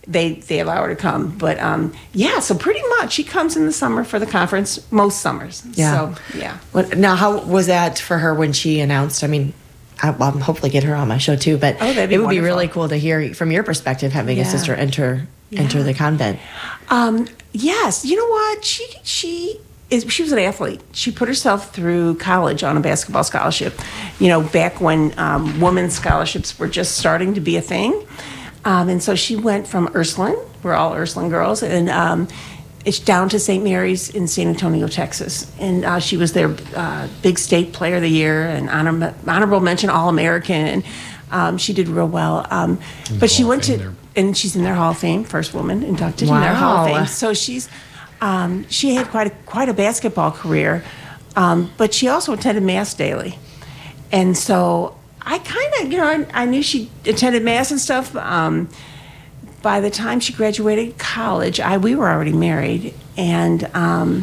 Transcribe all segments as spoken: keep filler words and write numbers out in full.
they they allow her to come. But um, yeah, so pretty much she comes in the summer for the conference most summers. Yeah. So yeah. What, now, how was that for her when she announced? I mean, I, I'll hopefully get her on my show too. But oh, that'd be it would wonderful. be really cool to hear from your perspective having yeah. a sister enter yeah. enter the convent. Um, yes, you know what? She she is. She was an athlete. She put herself through college on a basketball scholarship. You know, back when um, women's scholarships were just starting to be a thing. Um, and so she went from Ursuline, we're all Ursuline girls, and um, it's down to Saint Mary's in San Antonio, Texas. And uh, she was their uh, big state player of the year and honor, honorable mention All-American. And um, she did real well. Um, but she went to, there. and she's in their Hall of Fame, first woman inducted wow. in their Hall of Fame. So she's, um, she had quite a, quite a basketball career, um, but she also attended Mass daily. And so I kind of, you know, I, I knew she attended Mass and stuff. Um, by the time she graduated college, I we were already married, and um,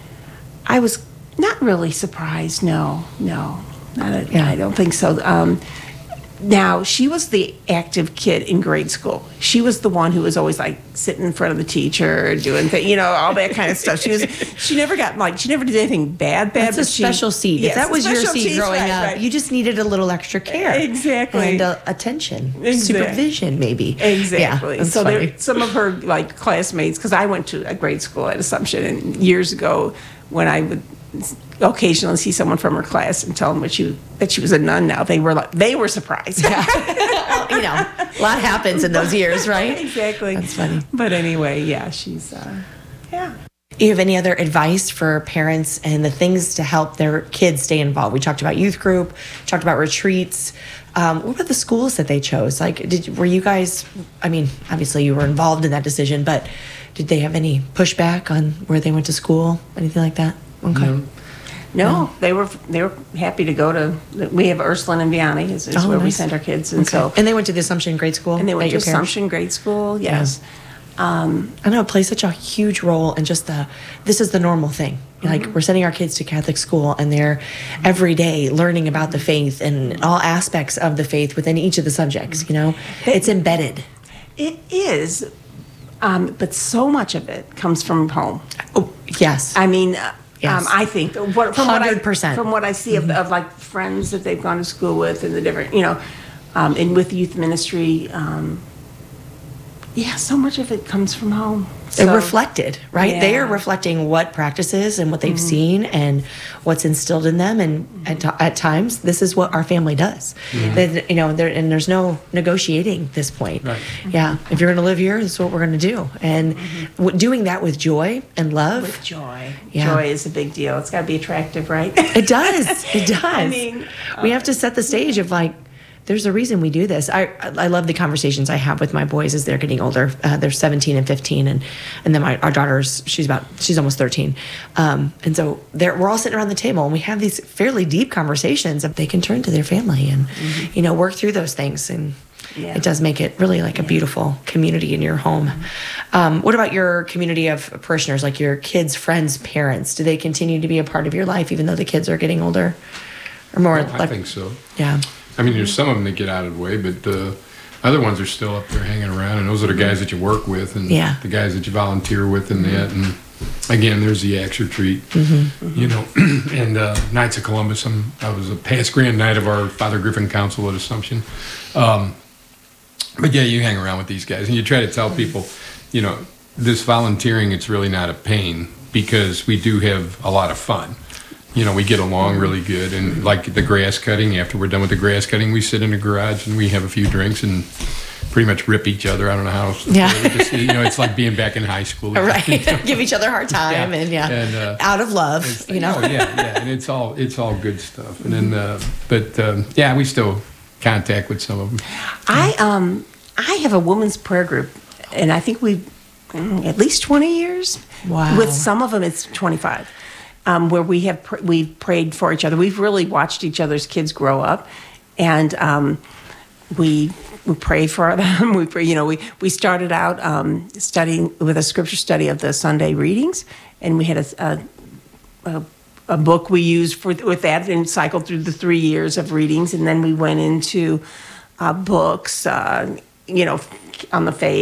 I was not really surprised. No, no, not a, yeah. I don't think so. Um, now, she was the active kid in grade school. She was the one who was always like sitting in front of the teacher, doing things, you know, all that kind of stuff. She was. She never got like she never did anything bad. Bad. That's a she, special seat. Yes, if that was your seat seat, growing right, up, right. you just needed a little extra care, exactly, and uh, attention, exactly. supervision, maybe. Exactly. Yeah, so funny. there, some of her like classmates, because I went to a grade school at Assumption, and years ago, when I would occasionally see someone from her class and tell them what she, that she was a nun now, they were like they were surprised. Yeah. Well, you know, a lot happens in those years, right? Exactly. That's funny. But anyway, yeah, she's uh, yeah. Do you have any other advice for parents and the things to help their kids stay involved? We talked about youth group, talked about retreats. Um, what about the schools that they chose? Like, did were you guys? I mean, obviously you were involved in that decision, but did they have any pushback on where they went to school? Anything like that? Okay. No. No, no, they were they were happy to go to. We have Ursuline and Vianney is, is oh, where nice. we send our kids, and okay. so and they went to the Assumption grade school. And they went to your Assumption grade school. Yes. Yeah. Um, I know it plays such a huge role in just the, this is the normal thing. Mm-hmm. Like we're sending our kids to Catholic school and they're every day learning about the faith and all aspects of the faith within each of the subjects, you know? It, it's embedded. It is, um, but so much of it comes from home. Oh, yes. I mean, uh, yes. um, I think what, from, one hundred percent. What I, from what I see mm-hmm. of, of like friends that they've gone to school with and the different, you know, um, and with youth ministry, um, yeah, so much of it comes from home. So, They're reflected, right? Yeah. They are reflecting what practices and what they've mm-hmm. seen and what's instilled in them. And mm-hmm. at, t- at times, this is what our family does. Mm-hmm. They, you know, there, and there's no negotiating this point. Right. Mm-hmm. Yeah, if you're going to live here, this is what we're going to do. And mm-hmm. w- doing that with joy and love. With joy. Yeah. Joy is a big deal. It's got to be attractive, right? It does. It does. I mean, we uh, have to set the stage of like, there's a reason we do this. I I love the conversations I have with my boys as they're getting older. Uh, they're seventeen and fifteen, and and then my our daughter's she's about she's almost thirteen, um, and so they're, we're all sitting around the table and we have these fairly deep conversations that they can turn to their family and mm-hmm. you know work through those things, and yeah. it does make it really like a yeah. beautiful community in your home. Mm-hmm. Um, what about your community of parishioners, like your kids, friends, parents? Do they continue to be a part of your life even though the kids are getting older, or more? Well, like, I think so. Yeah. I mean, there's some of them that get out of the way, but the other ones are still up there hanging around, and those are the guys that you work with and yeah. the guys that you volunteer with and mm-hmm. that. And again, there's the Acts Retreat, mm-hmm. you know, and uh, Knights of Columbus. I'm, I was a past grand knight of our Father Griffin Council at Assumption. Um, but yeah, you hang around with these guys, and you try to tell people, you know, this volunteering, it's really not a pain because we do have a lot of fun. You know, we get along really good, and like the grass cutting, after we're done with the grass cutting, we sit in the garage and we have a few drinks and pretty much rip each other. I don't know how. Yeah. Just, you know, it's like being back in high school. Right. You know? Give each other a hard time, yeah. and yeah, and, uh, out of love, you know. Oh, yeah, yeah, and it's all it's all good stuff. And then, uh, but um, yeah, we still contact with some of them. I um I have a women's prayer group, and I think we mm, at least twenty years. Wow. With some of them, it's twenty-five. Um, where we have pr- we've prayed for each other. We've really watched each other's kids grow up, and um, we we pray for them. We pray, you know, we we started out um, studying with a scripture study of the Sunday readings, and we had a a, a, a book we used for with that and cycled through the three years of readings, and then we went into uh, books, uh, you know, on the faith.